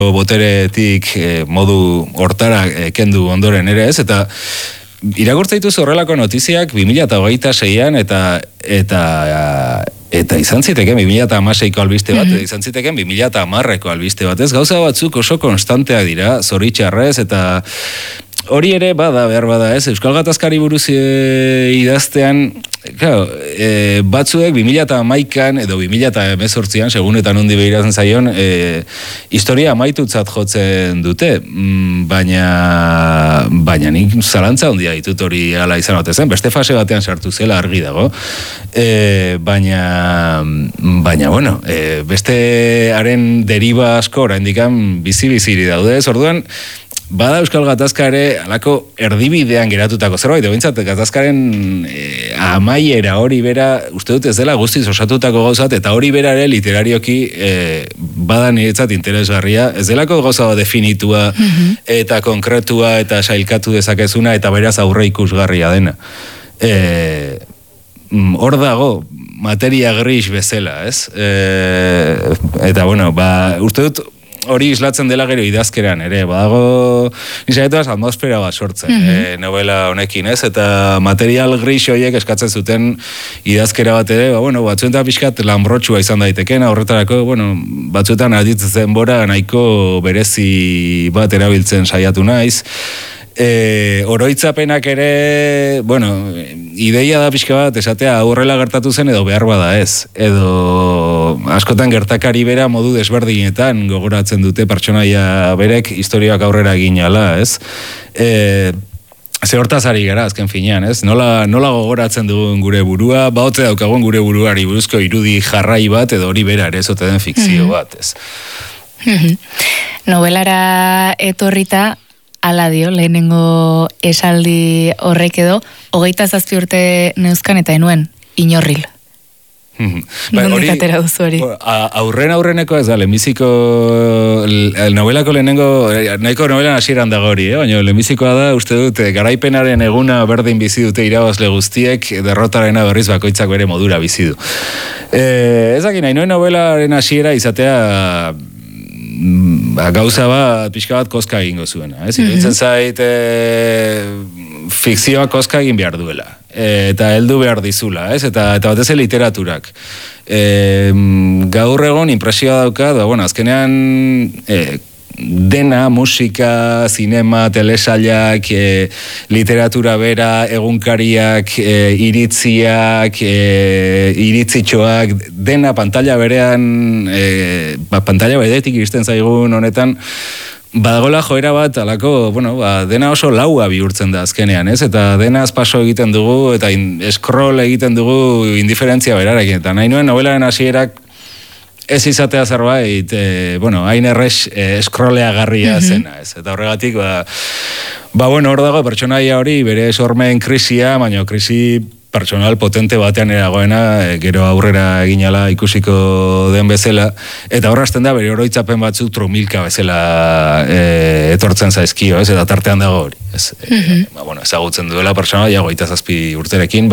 boteretik modu hortara kendu ondoren ere ez, eta irakurtza dituzu horrelako notiziak 2026an eta izan ziteken 2016ko albiste bat, izan ziteken 2010ko albiste bat, ez gauza batzuk oso konstanteak dira, zoritxarrez, eta hori ere bada, behar bada, ez? Euskal Gatazkari buruz idaztean, claro, batzuek 2011an edo 2018an, segunetan ondi behiratzen zaion, historia amaitutzat jotzen dute, baina nik zalantza ondia ditut hori ala izan ote zen, beste fase batean sartu zela argi dago, baina bueno, bestearen deriba asko oraindikan bizi-biziri daude, ez orduan, bada Euskal Gatazka ere alako erdibidean geratutako zerbait, behintzat gatazkaren amaiera hori bera, uste dut ez dela guztiz osatutako gauzat, eta hori bera ere literarioki bada niretzat interesgarria, ez delako gauza definitua eta konkretua eta sailkatu dezakezuna eta beraz aurre ikusgarria dena. Hor dago, materia gris bezala, ez? Eta bueno, uste dut hori islatzen dela gero idazkeran, ere, badago nisagetaz atmosfera bat sortzen, novela honekin, ez? Eta material gris horiek eskatzen zuten idazkera bat ere, batzuetan pixkat lanbrotxua izan daitekena, horretarako, batzuetan aditzen bora nahiko berezi bat erabiltzen saiatu naiz. Oroitzapenak ere, ideia da pixka bat, esatea aurrela gertatu zen edo behar bada ez, edo askotan gertakari bera modu desberdinetan gogoratzen dute pertsonaia berek historiak aurrera ginala, ez? Ze hortaz ari gara, azken finean, ez? Nola gogoratzen dugun gure burua, bautze daukagun gure buruari buruzko irudi jarrai bat edo hori bera ere zote den fikzio bat, ez? Novelara etorrita, ala dio, lehenengo esaldi horrek edo, 27 urte neuzkan eta enuen, inorril. Nondik atera duzu hori? Aurreneko ez da, lehenbiziko novelako lehenengo, nahiko novelan hasieran dago hori, baina lehenbizikoa da, uste dut, garaipenaren eguna berdin bizi dute irabazle guztiek, derrotarena berriz bakoitzak bere modura bizi du. Ez dakit, nahi noen novelaren hasiera izatea gauza bat, pixka bat koska egingo zuena. Iruditzen zait fikzioa koska egin behar duela. Eta heldu behar dizula, eta batez literaturak. Gaur egon impresioa daukat, azkenean dena, musika, zinema, telesailak, literatura bera, egunkariak, iritziak, iritzitxoak, dena pantalla berean, pantalla beretik iristen zaigun honetan, badagola joera bat, alako, dena oso laua bihurtzen da azkenean, ez? Eta dena paso egiten dugu, eta scroll egiten dugu indiferentzia berarekin, eta nahi nuen novelaren hasierak ez izatea zerbait, hain errex scrolleagarria zena, ez? Eta horregatik, hor dago pertsonaia hori bere sormen krisia, baina krisi pertsonal potente batean eragoena, gero aurrera eginala ikusiko den bezala, eta horrazten da bere oroitzapen batzuk trumilka bezala etortzen zaizkio, ez? Eta tartean dago hori, ez? Ezagutzen duela pertsonaia 27 urterekin,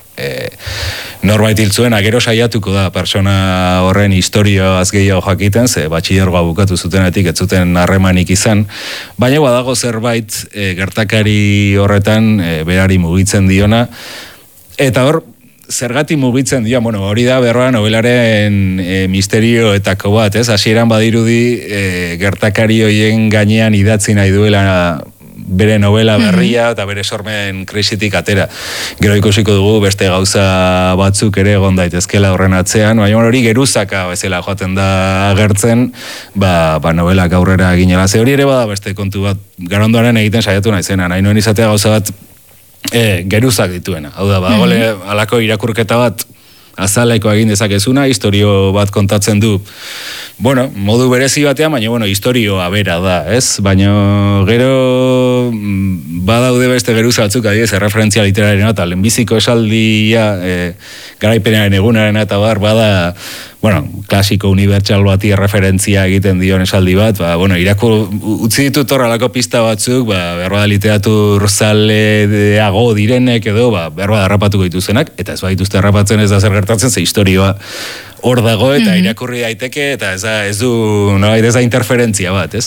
norbait hiltzuena, gero saiatuko da persona horren historioaz gehiago jakiten, ze batxilergoa bukatu zutenetik ez zuten harremanik izan, baina badago zerbait gertakari horretan berari mugitzen diona, eta hor zergati mugitzen dio, hori da berroa novelaren misterioetako bat, ez? Hasieran badirudi gertakari horien gainean idatzi nahi duela bere novela berria eta bere sormen krisitik atera. Gero ikusiko dugu beste gauza batzuk ere egon daitezkela horren atzean, baina hori geruzaka bezala joaten da agertzen, novelak aurrera ginela. Ze hori ere bada beste kontu bat, garondoaren egiten saiatu naizena, nahi nuen izatea gauza bat geruzak dituena. Hau da, badagoele alako irakurketa bat azaleko egin dezakezuna, historio bat kontatzen du, modu berezi batean, baina, historioa bera da, ez? Baina, gero, badaude beste geruza batzuk, adiez, erreferentzia literarena, eta lehenbiziko esaldia, garaipenaren egunaren eta bada, klasiko unibertsal bati referentzia egiten dion esaldi bat, utzi ditut horrelako pista batzuk, berba literatur zaleago direnek edo, berba harrapatuko dituzenak, eta ez badituzte harrapatzen ez da zer gertatzen, ze historioa hor dago eta irakurri daiteke, eta ez du, no, ez da interferentzia bat, ez?